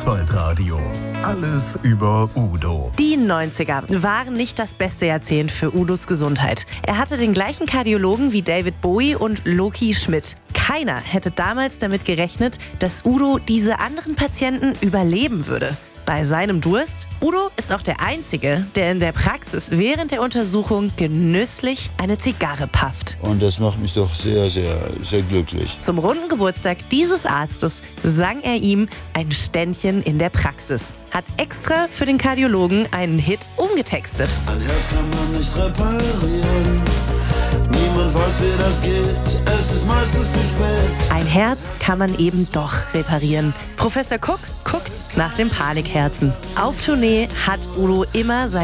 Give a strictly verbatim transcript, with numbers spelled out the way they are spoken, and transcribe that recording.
Schwarzwaldradio. Alles über Udo. Die neunziger waren nicht das beste Jahrzehnt für Udos Gesundheit. Er hatte den gleichen Kardiologen wie David Bowie und Loki Schmidt. Keiner hätte damals damit gerechnet, dass Udo diese anderen Patienten überleben würde. Bei seinem Durst? Udo ist auch der Einzige, der in der Praxis während der Untersuchung genüsslich eine Zigarre pafft. Und das macht mich doch sehr, sehr, sehr glücklich. Zum runden Geburtstag dieses Arztes sang er ihm ein Ständchen in der Praxis. Hat extra für den Kardiologen einen Hit umgetextet. Ein Herz kann man nicht reparieren. Niemand weiß, wie das geht. Es ist meistens zu spät. Ein Herz kann man eben doch reparieren. Professor Cook guckt nach dem Panikherzen. Auf Tournee hat Udo immer sein